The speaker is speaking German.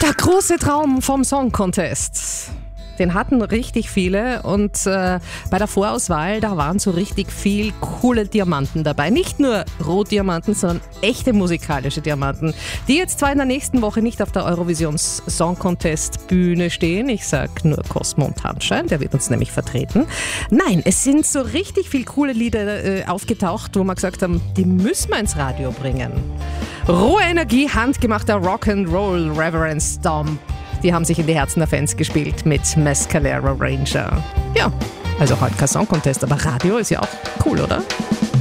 Der große Traum vom Song Contest. Den hatten richtig viele und bei der Vorauswahl, da waren so richtig viel coole Diamanten dabei. Nicht nur Rohdiamanten, sondern echte musikalische Diamanten, die jetzt zwar in der nächsten Woche nicht auf der Eurovisions Song Contest Bühne stehen. Ich sag nur Cosmo und Handschein, der wird uns nämlich vertreten. Nein, es sind so richtig viel coole Lieder aufgetaucht, wo wir gesagt haben, die müssen wir ins Radio bringen. Rohe Energie, handgemachter Rock'n'Roll, Reverend Stomp. Die haben sich in die Herzen der Fans gespielt mit Mescalero Ranger. Ja, also halt kein Song Contest, aber Radio ist ja auch cool, oder?